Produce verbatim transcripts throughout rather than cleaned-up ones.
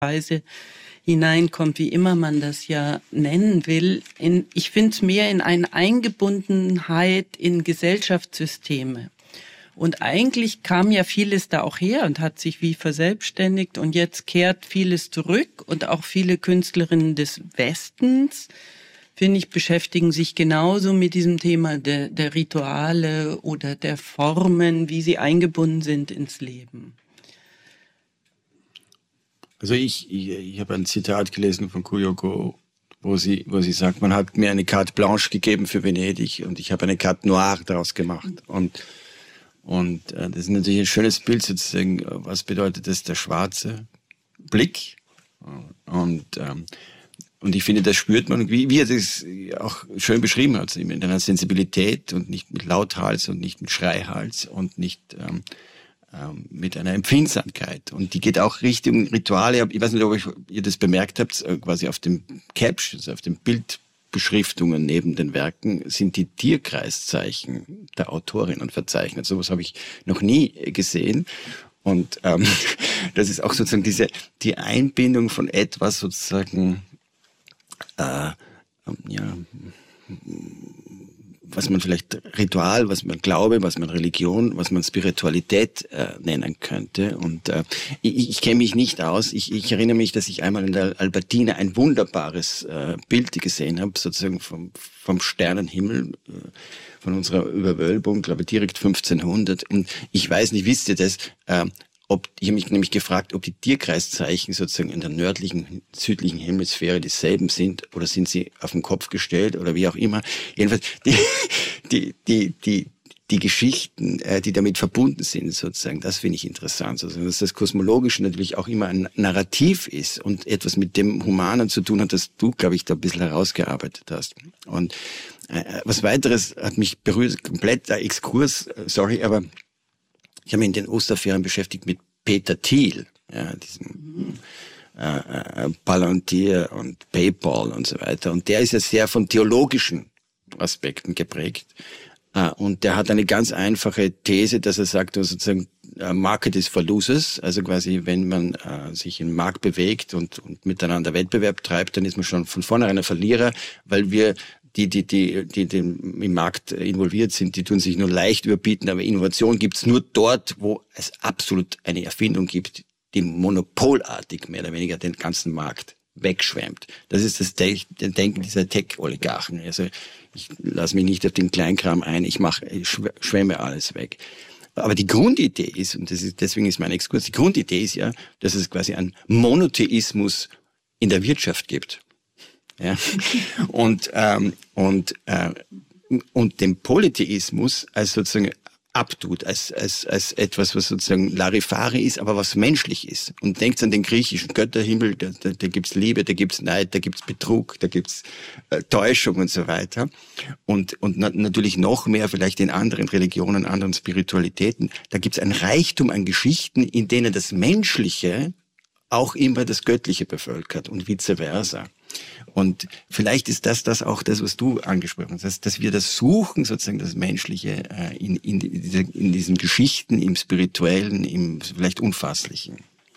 Weise hineinkommt, wie immer man das ja nennen will. In, ich finde es mehr in eine Eingebundenheit in Gesellschaftssysteme. Und eigentlich kam ja vieles da auch her und hat sich wie verselbstständigt und jetzt kehrt vieles zurück und auch viele Künstlerinnen des Westens, finde ich, beschäftigen sich genauso mit diesem Thema der, der Rituale oder der Formen, wie sie eingebunden sind ins Leben. Also ich, ich, ich habe ein Zitat gelesen von Kuyoko, wo sie, wo sie sagt, man hat mir eine Carte Blanche gegeben für Venedig und ich habe eine Carte Noire daraus gemacht. Und, und äh, das ist natürlich ein schönes Bild sozusagen. Was bedeutet das, der schwarze Blick? Und, ähm, und ich finde, das spürt man, wie, wie er das auch schön beschrieben hat, in einer Sensibilität und nicht mit Lauthals und nicht mit Schreihals und nicht ähm, mit einer Empfindsamkeit. Und die geht auch Richtung Rituale. Ich weiß nicht, ob ihr das bemerkt habt, quasi auf dem Captions, auf den Bildbeschriftungen neben den Werken sind die Tierkreiszeichen der Autorin verzeichnet. Sowas habe ich noch nie gesehen. Und ähm, das ist auch sozusagen diese die Einbindung von etwas sozusagen äh, ja was man vielleicht Ritual, was man Glaube, was man Religion, was man Spiritualität äh, nennen könnte. Und äh, ich, ich kenne mich nicht aus. Ich, ich erinnere mich, dass ich einmal in der Albertina ein wunderbares äh, Bild gesehen habe, sozusagen vom, vom Sternenhimmel, äh, von unserer Überwölbung, glaube ich, direkt fünfzehnhundert. Und ich weiß nicht, wisst ihr das, äh, ob, ich habe mich nämlich gefragt, ob die Tierkreiszeichen sozusagen in der nördlichen, südlichen Hemisphäre dieselben sind oder sind sie auf den Kopf gestellt oder wie auch immer. Jedenfalls die, die, die, die, die Geschichten, äh, die damit verbunden sind sozusagen, das finde ich interessant. Sozusagen, dass das Kosmologische natürlich auch immer ein Narrativ ist und etwas mit dem Humanen zu tun hat, das du, glaube ich, da ein bisschen herausgearbeitet hast. Und äh, was weiteres hat mich berührt, komplett der Exkurs, sorry, aber ich habe mich in den Osterferien beschäftigt mit Peter Thiel, ja, diesem äh, äh, Palantir und PayPal und so weiter. Und der ist ja sehr von theologischen Aspekten geprägt. Äh, und der hat eine ganz einfache These, dass er sagt, also sozusagen, äh, Market is for losers. Also quasi, wenn man äh, sich im Markt bewegt und, und miteinander Wettbewerb treibt, dann ist man schon von vornherein ein Verlierer, weil wir die, die, die, die, die im Markt involviert sind, die tun sich nur leicht überbieten, aber Innovation gibt's nur dort, wo es absolut eine Erfindung gibt, die monopolartig mehr oder weniger den ganzen Markt wegschwemmt. Das ist das Denken dieser Tech-Oligarchen. Also ich lasse mich nicht auf den Kleinkram ein, ich mache, ich schwemme alles weg. Aber die Grundidee ist, und das ist, deswegen ist mein Exkurs, die Grundidee ist ja, dass es quasi einen Monotheismus in der Wirtschaft gibt. Ja. Und, ähm, und, äh, und den Polytheismus als sozusagen abtut, als, als, als etwas, was sozusagen Larifari ist, aber was menschlich ist. Und denkt an den griechischen Götterhimmel, da, da, da gibt's Liebe, da gibt's Neid, da gibt's Betrug, da gibt's äh, Täuschung und so weiter. Und, und na, natürlich noch mehr vielleicht in anderen Religionen, anderen Spiritualitäten. Da gibt's ein Reichtum an Geschichten, in denen das Menschliche auch immer das Göttliche bevölkert und vice versa. Und vielleicht ist das das auch das, was du angesprochen hast, dass, dass wir das suchen, sozusagen das Menschliche äh, in, in, in diesen Geschichten, im Spirituellen, im vielleicht Unfasslichen.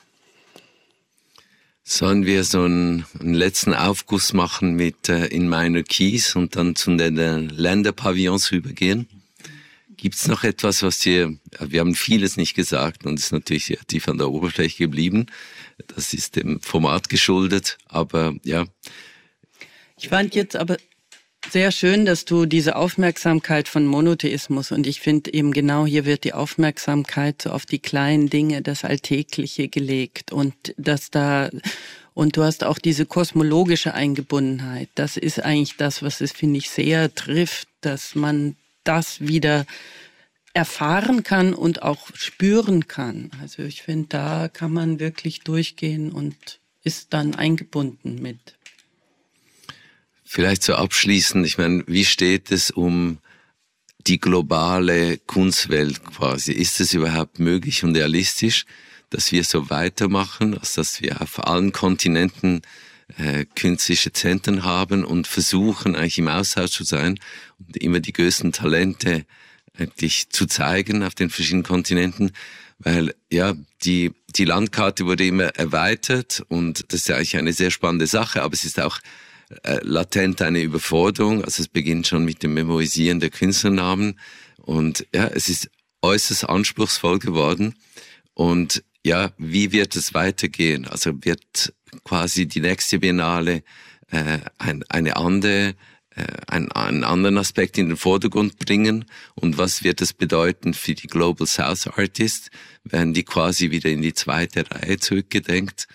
Sollen wir so einen, einen letzten Aufguss machen mit äh, In meiner Kies und dann zu den äh, Länderpavillons rübergehen? Gibt's noch etwas, was ihr, wir haben vieles nicht gesagt und ist natürlich sehr tief an der Oberfläche geblieben. Das ist dem Format geschuldet, aber ja. Ich fand jetzt aber sehr schön, dass du diese Aufmerksamkeit von Monotheismus, und ich finde eben genau hier wird die Aufmerksamkeit so auf die kleinen Dinge, das Alltägliche gelegt und dass da, und du hast auch diese kosmologische Eingebundenheit. Das ist eigentlich das, was es, finde ich, sehr trifft, dass man das wieder erfahren kann und auch spüren kann. Also ich finde, da kann man wirklich durchgehen und ist dann eingebunden mit. Vielleicht so abschließend, ich meine, wie steht es um die globale Kunstwelt quasi? Ist es überhaupt möglich und realistisch, dass wir so weitermachen, als dass wir auf allen Kontinenten äh, künstlerische Zentren haben und versuchen eigentlich im Austausch zu sein und immer die größten Talente eigentlich zu zeigen auf den verschiedenen Kontinenten? weil ja die die Landkarte wurde immer erweitert und das ist ja eigentlich eine sehr spannende Sache, aber es ist auch äh, latent eine Überforderung. Also es beginnt schon mit dem Memorisieren der Künstlernamen und ja, es ist äußerst anspruchsvoll geworden. Und ja, wie wird es weitergehen? Also wird quasi die nächste Biennale äh, ein, eine andere Einen, einen anderen Aspekt in den Vordergrund bringen und was wird das bedeuten für die Global South Artists? Werden die quasi wieder in die zweite Reihe zurückgedrängt?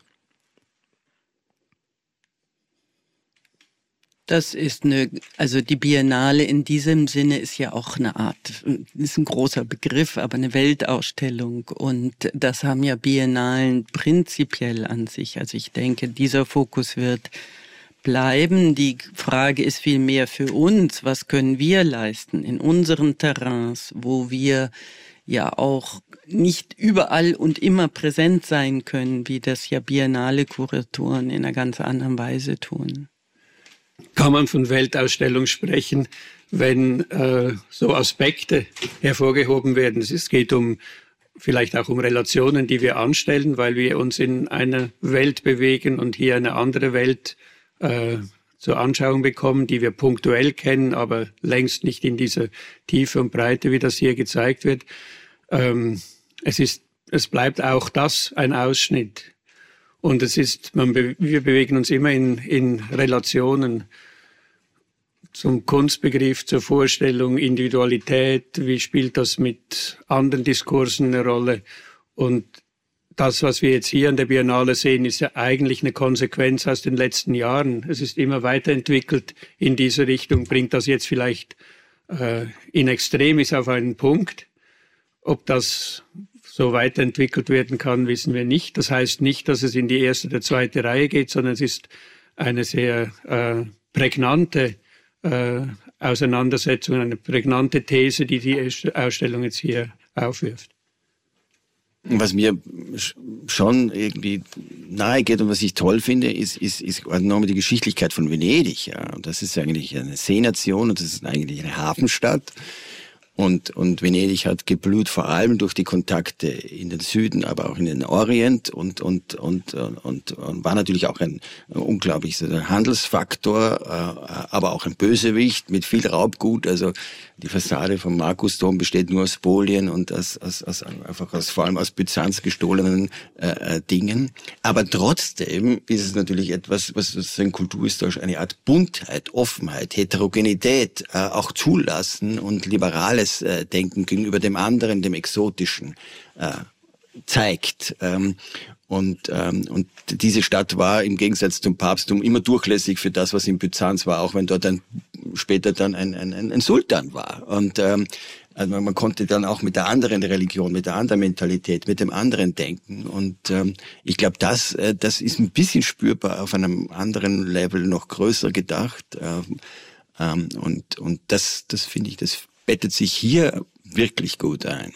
Das ist eine, also die Biennale in diesem Sinne ist ja auch eine Art, ist ein großer Begriff, aber eine Weltausstellung und das haben ja Biennalen prinzipiell an sich. Also ich denke, dieser Fokus wird bleiben. Die Frage ist viel mehr für uns, was können wir leisten in unseren Terrains, wo wir ja auch nicht überall und immer präsent sein können, wie das ja biennale Kuratoren in einer ganz anderen Weise tun. Kann man von Weltausstellung sprechen, wenn äh, so Aspekte hervorgehoben werden? Es geht um vielleicht auch um Relationen, die wir anstellen, weil wir uns in einer Welt bewegen und hier eine andere Welt Äh, zur Anschauung bekommen, die wir punktuell kennen, aber längst nicht in dieser Tiefe und Breite, wie das hier gezeigt wird. Ähm, es ist, es bleibt auch das ein Ausschnitt. Und es ist, man be- wir bewegen uns immer in, in Relationen zum Kunstbegriff, zur Vorstellung, Individualität, wie spielt das mit anderen Diskursen eine Rolle? Und das, was wir jetzt hier an der Biennale sehen, ist ja eigentlich eine Konsequenz aus den letzten Jahren. Es ist immer weiterentwickelt in diese Richtung, bringt das jetzt vielleicht äh, in Extremis auf einen Punkt. Ob das so weiterentwickelt werden kann, wissen wir nicht. Das heißt nicht, dass es in die erste oder zweite Reihe geht, sondern es ist eine sehr äh, prägnante äh, Auseinandersetzung, eine prägnante These, die die Ausstellung jetzt hier aufwirft. Was mir schon irgendwie nahe geht und was ich toll finde, ist, ist, ist nochmal die Geschichtlichkeit von Venedig. Ja. Und das ist eigentlich eine Seenation und das ist eigentlich eine Hafenstadt. Und, und Venedig hat geblüht vor allem durch die Kontakte in den Süden, aber auch in den Orient und, und, und, und, und war natürlich auch ein unglaublicher Handelsfaktor, aber auch ein Bösewicht mit viel Raubgut. Also die Fassade vom Markusdom besteht nur aus Spolien und aus, aus, aus, einfach aus, vor allem aus Byzanz gestohlenen äh, Dingen. Aber trotzdem ist es natürlich etwas, was sozusagen kulturhistorisch eine Art Buntheit, Offenheit, Heterogenität äh, auch zulassen und liberales äh, Denken gegenüber dem anderen, dem Exotischen äh, zeigt. Ähm, Und, ähm, und diese Stadt war im Gegensatz zum Papsttum immer durchlässig für das, was in Byzanz war, auch wenn dort ein, später dann ein, ein, ein Sultan war. Und ähm, also man, man konnte dann auch mit der anderen Religion, mit der anderen Mentalität, mit dem anderen denken. Und ähm, ich glaube, das, äh, das ist ein bisschen spürbar auf einem anderen Level noch größer gedacht. Ähm, ähm, und und das, das finde ich, das bettet sich hier wirklich gut ein.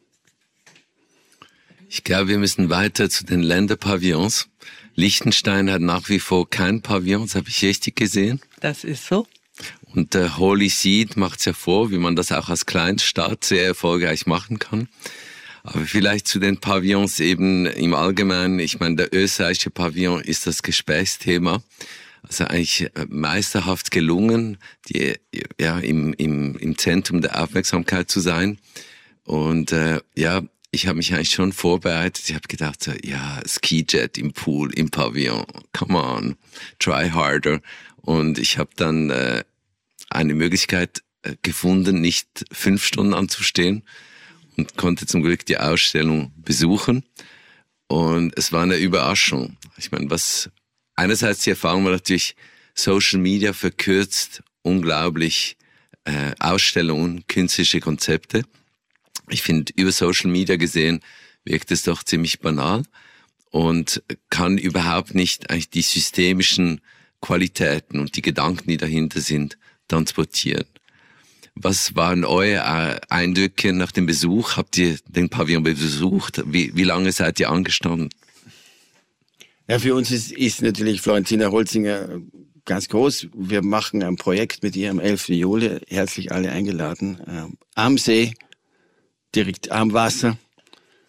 Ich glaube, wir müssen weiter zu den Länderpavillons. Liechtenstein hat nach wie vor kein Pavillon, das habe ich richtig gesehen. Das ist so. Und der Holy Seed macht es ja vor, wie man das auch als Kleinstaat sehr erfolgreich machen kann. Aber vielleicht zu den Pavillons eben im Allgemeinen. Ich meine, der österreichische Pavillon ist das Gesprächsthema. Also eigentlich meisterhaft gelungen, die, ja, im, im, im Zentrum der Aufmerksamkeit zu sein. Und äh, ja, ich habe mich eigentlich schon vorbereitet. Ich habe gedacht, so, ja, Skijet im Pool, im Pavillon, come on, try harder. Und ich habe dann äh, eine Möglichkeit äh, gefunden, nicht fünf Stunden anzustehen und konnte zum Glück die Ausstellung besuchen. Und es war eine Überraschung. Ich meine, was einerseits die Erfahrung war natürlich, Social Media verkürzt unglaublich äh, Ausstellungen, künstlerische Konzepte. Ich finde, über Social Media gesehen wirkt es doch ziemlich banal und kann überhaupt nicht eigentlich die systemischen Qualitäten und die Gedanken, die dahinter sind, transportieren. Was waren eure Eindrücke nach dem Besuch? Habt ihr den Pavillon besucht? Wie, wie lange seid ihr angestanden? Ja, für uns ist, ist natürlich Florentina Holzinger ganz groß. Wir machen ein Projekt mit ihr am elften Juli. Herzlich alle eingeladen. Äh, am See. Direkt am Wasser,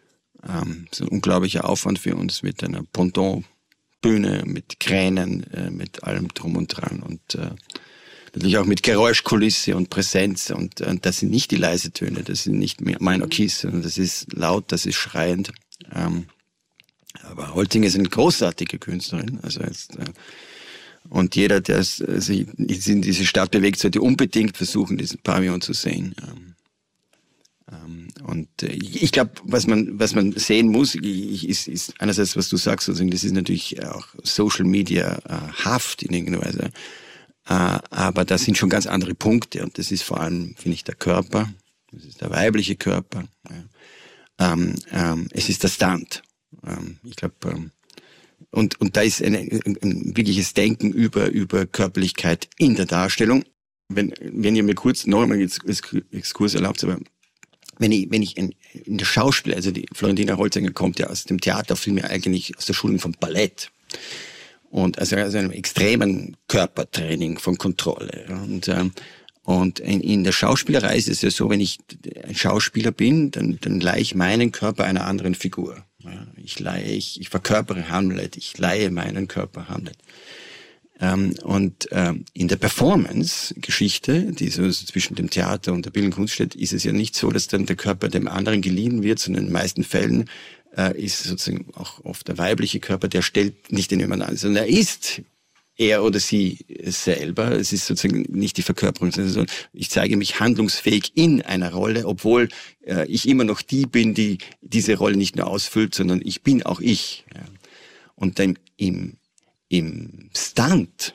Ähm, das ist ein unglaublicher Aufwand für uns mit einer Pontonbühne, mit Kränen, äh, mit allem drum und dran und äh, natürlich auch mit Geräuschkulisse und Präsenz und, und das sind nicht die leise Töne, das sind nicht Minor Keys, sondern das ist laut, das ist schreiend. Ähm, aber Holzinger ist eine großartige Künstlerin, also jetzt, äh, und jeder, der sich in diese Stadt bewegt, sollte unbedingt versuchen, diesen Pavillon zu sehen. Ähm, ähm, und äh, ich glaube, was man was man sehen muss, ist, ist einerseits, was du sagst, also das ist natürlich auch Social Media äh, Haft in irgendeiner Weise. Uh, aber das sind schon ganz andere Punkte und das ist vor allem, finde ich, der Körper, das ist der weibliche Körper, ja. ähm, ähm, es ist der Stunt. Ähm, ich glaube, ähm, und und da ist ein, ein, ein wirkliches Denken über über Körperlichkeit in der Darstellung. Wenn wenn ihr mir kurz noch einmal jetzt Exkurs erlaubt, aber wenn ich wenn ich in, in der Schauspiel, also die Florentina Holzinger kommt ja aus dem Theater, vielmehr eigentlich aus der Schule vom Ballett. Und also, also einem extremen Körpertraining von Kontrolle. Und, ähm, und in, in der Schauspielerei ist es ja so, wenn ich ein Schauspieler bin, dann, dann leihe ich meinen Körper einer anderen Figur. Ja, ich leihe, ich, ich verkörpere Hamlet, ich leihe meinen Körper Hamlet. Ähm, und ähm, in der Performance-Geschichte, die so zwischen dem Theater und der Bildenden Kunst steht, ist es ja nicht so, dass dann der Körper dem anderen geliehen wird, sondern in den meisten Fällen äh, ist sozusagen auch oft der weibliche Körper, der stellt nicht den jemand an, sondern er ist er oder sie selber. Es ist sozusagen nicht die Verkörperung, sondern ich zeige mich handlungsfähig in einer Rolle, obwohl äh, ich immer noch die bin, die diese Rolle nicht nur ausfüllt, sondern ich bin auch ich. Ja. Und dann im, im Stunt,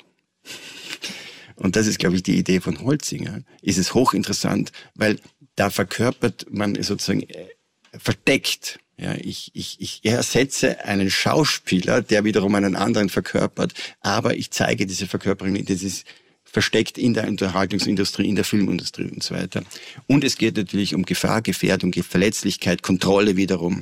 und das ist, glaube ich, die Idee von Holzinger, ist es hochinteressant, weil da verkörpert man sozusagen äh, verdeckt. Ja, ich, ich, ich ersetze einen Schauspieler, der wiederum einen anderen verkörpert, aber ich zeige diese Verkörperung, das ist versteckt in der Unterhaltungsindustrie, in der Filmindustrie und so weiter. Und es geht natürlich um Gefahr, Gefährdung, Verletzlichkeit, Kontrolle wiederum.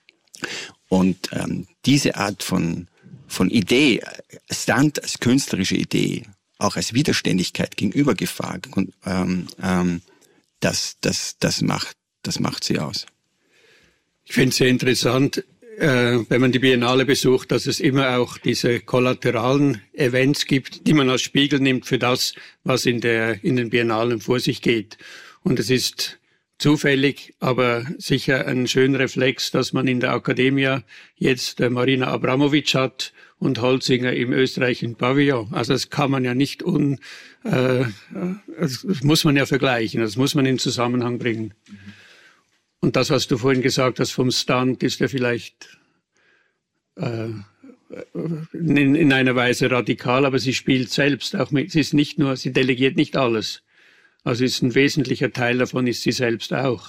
Und ähm, diese Art von, von Idee, Stunt als künstlerische Idee, auch als Widerständigkeit gegenüber Gefahr, ähm, ähm, das, das, das macht, das macht sie aus. Ich finde es sehr interessant, äh, wenn man die Biennale besucht, dass es immer auch diese kollateralen Events gibt, die man als Spiegel nimmt für das, was in der in den Biennalen vor sich geht. Und es ist zufällig, aber sicher ein schöner Reflex, dass man in der Academia jetzt äh, Marina Abramovic hat und Holzinger im österreichischen Pavillon. Also das kann man ja nicht un, äh, das muss man ja vergleichen, das muss man in Zusammenhang bringen. Mhm. Und das, was du vorhin gesagt hast vom Stunt, ist ja vielleicht äh, in, in einer Weise radikal, aber sie spielt selbst auch mit. Sie ist nicht nur, sie delegiert nicht alles. Also ist ein wesentlicher Teil davon ist sie selbst auch.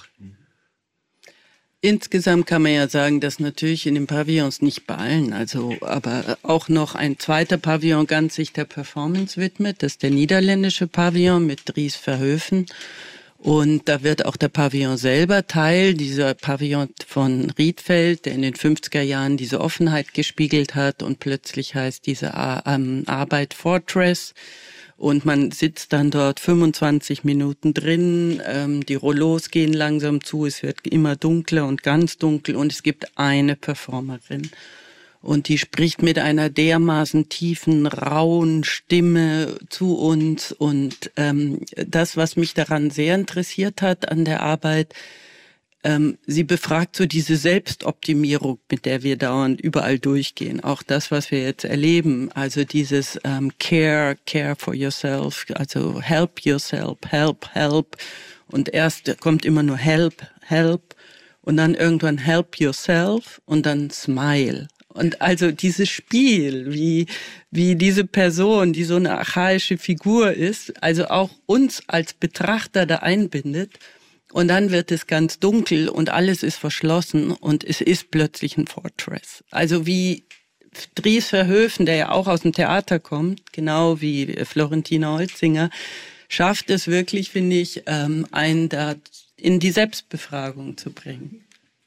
Insgesamt kann man ja sagen, dass natürlich in den Pavillons nicht bei allen, also aber auch noch ein zweiter Pavillon ganz sich der Performance widmet. Das ist der niederländische Pavillon mit Dries Verhoeven. Und da wird auch der Pavillon selber Teil, dieser Pavillon von Rietveld, der in den fünfziger Jahren diese Offenheit gespiegelt hat und plötzlich heißt diese Arbeit Fortress. Und man sitzt dann dort fünfundzwanzig Minuten drin, ähm, die Rollos gehen langsam zu, es wird immer dunkler und ganz dunkel und es gibt eine Performerin. Und die spricht mit einer dermaßen tiefen, rauen Stimme zu uns. Und ähm, das, was mich daran sehr interessiert hat an der Arbeit, ähm, sie befragt so diese Selbstoptimierung, mit der wir dauernd überall durchgehen. Auch das, was wir jetzt erleben, also dieses ähm, Care, Care for yourself, also Help yourself, Help, Help. Und erst kommt immer nur Help, Help. Und dann irgendwann Help yourself und dann Smile. Und also dieses Spiel, wie, wie diese Person, die so eine archaische Figur ist, also auch uns als Betrachter da einbindet. Und dann wird es ganz dunkel und alles ist verschlossen und es ist plötzlich ein Fortress. Also wie Dries Verhoeven, der ja auch aus dem Theater kommt, genau wie Florentina Holzinger, schafft es wirklich, finde ich, einen da in die Selbstbefragung zu bringen.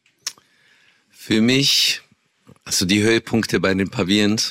Für mich, also die Höhepunkte bei den Pavillons.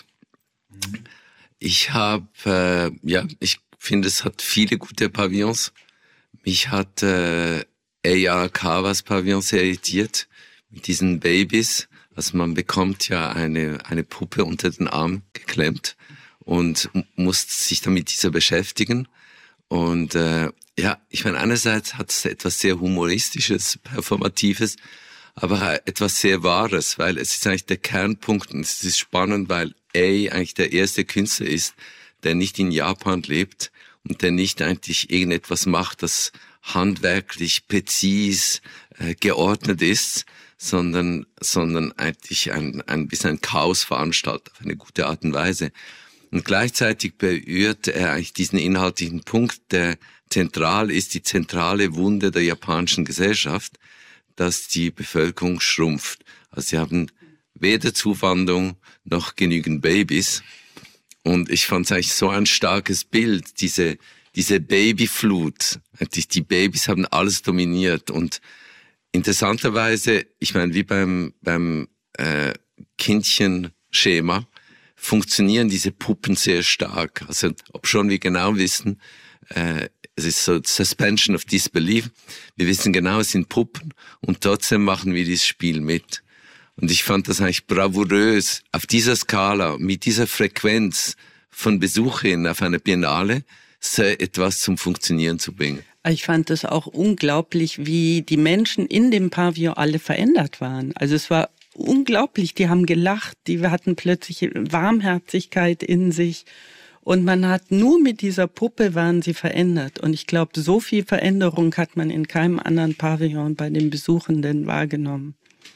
Ich habe, äh, ja, ich finde, es hat viele gute Pavillons. Mich hat äh, Eija Kavas Pavillon sehr irritiert, mit diesen Babys. Also man bekommt ja eine, eine Puppe unter den Arm geklemmt und muss sich dann mit dieser beschäftigen. Und äh, ja, ich meine, einerseits hat es etwas sehr Humoristisches, Performatives, aber auch etwas sehr Wahres, weil es ist eigentlich der Kernpunkt und es ist spannend, weil A eigentlich der erste Künstler ist, der nicht in Japan lebt und der nicht eigentlich irgendetwas macht, das handwerklich präzis äh, geordnet ist, sondern sondern eigentlich ein ein bisschen ein Chaos veranstaltet auf eine gute Art und Weise. Und gleichzeitig berührt er eigentlich diesen inhaltlichen Punkt, der zentral ist, die zentrale Wunde der japanischen Gesellschaft, dass die Bevölkerung schrumpft. Also sie haben weder Zuwanderung noch genügend Babys. Und ich fand es eigentlich so ein starkes Bild, diese diese Babyflut. Eigentlich die Babys haben alles dominiert. Und interessanterweise, ich meine, wie beim beim äh, Kindchenschema, funktionieren diese Puppen sehr stark. Also obschon wir genau wissen, äh, es ist so Suspension of Disbelief. Wir wissen genau, es sind Puppen und trotzdem machen wir dieses Spiel mit. Und ich fand das eigentlich bravourös, auf dieser Skala, mit dieser Frequenz von Besucherinnen auf einer Biennale, so etwas zum Funktionieren zu bringen. Ich fand es auch unglaublich, wie die Menschen in dem Pavillon alle verändert waren. Also es war unglaublich, die haben gelacht, die hatten plötzlich Warmherzigkeit in sich und man hat nur mit dieser Puppe waren sie verändert und ich glaube, so viel Veränderung hat man in keinem anderen Pavillon bei den Besuchenden wahrgenommen.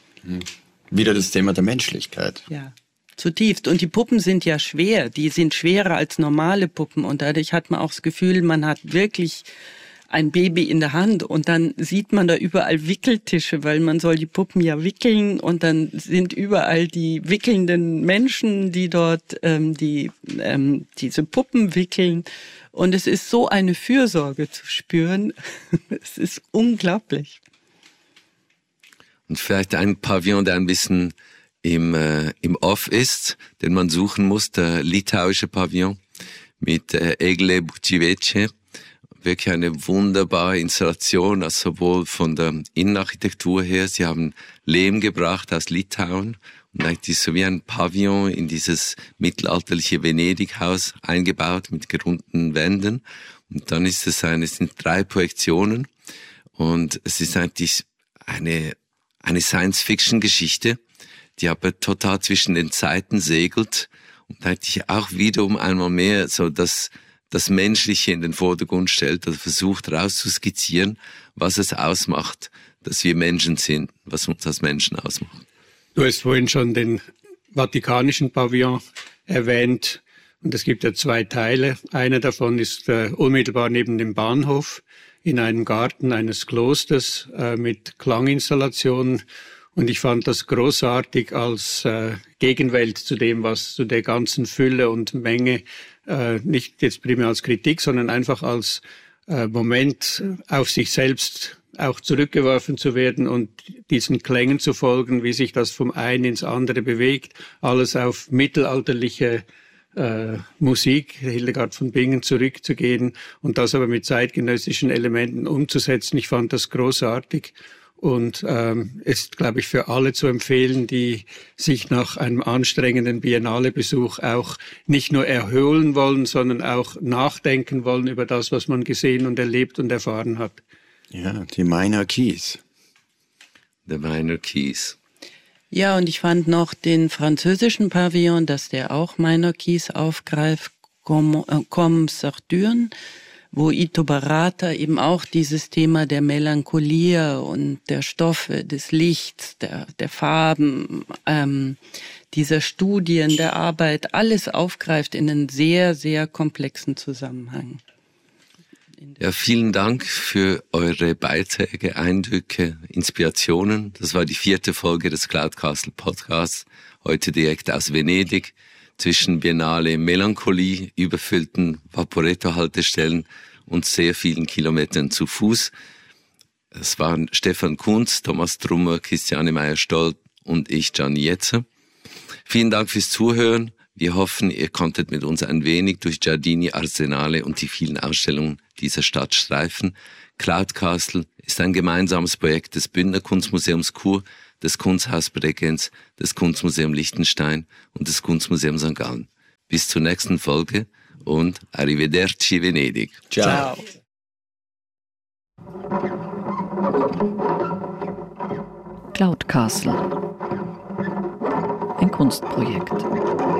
Wieder das Thema der Menschlichkeit. Ja, zutiefst. Und die Puppen sind ja schwer, die sind schwerer als normale Puppen und dadurch hat man auch das Gefühl, man hat wirklich ein Baby in der Hand und dann sieht man da überall Wickeltische, weil man soll die Puppen ja wickeln und dann sind überall die wickelnden Menschen, die dort ähm, die ähm, diese Puppen wickeln und es ist so eine Fürsorge zu spüren. Es ist unglaublich. Und vielleicht ein Pavillon, der ein bisschen im äh, im Off ist, den man suchen muss, der litauische Pavillon mit äh, Egle Bucivece. Wirklich eine wunderbare Installation, also sowohl von der Innenarchitektur her. Sie haben Lehm gebracht aus Litauen und eigentlich so wie ein Pavillon in dieses mittelalterliche Venedig-Haus eingebaut mit gerunden Wänden. Und dann ist es eine, es sind drei Projektionen und es ist eigentlich eine, eine Science-Fiction-Geschichte, die aber total zwischen den Zeiten segelt und eigentlich auch wiederum einmal mehr so das das Menschliche in den Vordergrund stellt, also versucht rauszuskizzieren, was es ausmacht, dass wir Menschen sind, was uns als Menschen ausmacht. Du hast vorhin schon den Vatikanischen Pavillon erwähnt und es gibt ja zwei Teile. Einer davon ist äh, unmittelbar neben dem Bahnhof in einem Garten eines Klosters äh, mit Klanginstallationen. Und ich fand das großartig als äh, Gegenwelt zu dem, was zu der ganzen Fülle und Menge, äh, nicht jetzt primär als Kritik, sondern einfach als äh, Moment auf sich selbst auch zurückgeworfen zu werden und diesen Klängen zu folgen, wie sich das vom einen ins andere bewegt. Alles auf mittelalterliche äh, Musik, Hildegard von Bingen, zurückzugehen und das aber mit zeitgenössischen Elementen umzusetzen. Ich fand das großartig. Und ähm, ist, glaube ich, für alle zu empfehlen, die sich nach einem anstrengenden Biennale-Besuch auch nicht nur erholen wollen, sondern auch nachdenken wollen über das, was man gesehen und erlebt und erfahren hat. Ja, die Minor Keys. Der Minor Keys. Ja, und ich fand noch den französischen Pavillon, dass der auch Minor Keys aufgreift, Comme, äh, Comme Saturne, wo Ito Barata eben auch dieses Thema der Melancholie und der Stoffe, des Lichts, der, der Farben, ähm, dieser Studien, der Arbeit, alles aufgreift in einen sehr, sehr komplexen Zusammenhang. Ja, vielen Dank für eure Beiträge, Eindrücke, Inspirationen. Das war die vierte Folge des Cloud Castle Podcasts, heute direkt aus Venedig. Zwischen Biennale Melancholie, überfüllten Vaporetto-Haltestellen und sehr vielen Kilometern zu Fuß. Es waren Stefan Kunz, Thomas Trummer, Christiane Meyer-Stoll und ich, Gianni Jetzer. Vielen Dank fürs Zuhören. Wir hoffen, ihr konntet mit uns ein wenig durch Giardini, Arsenale und die vielen Ausstellungen dieser Stadt streifen. Cloud Castle ist ein gemeinsames Projekt des Bündner Kunstmuseums Chur, des Kunsthaus Bregenz, des Kunstmuseum Liechtenstein und des Kunstmuseum Sankt Gallen. Bis zur nächsten Folge und Arrivederci Venedig. Ciao. Ciao. Cloud Castle. Ein Kunstprojekt.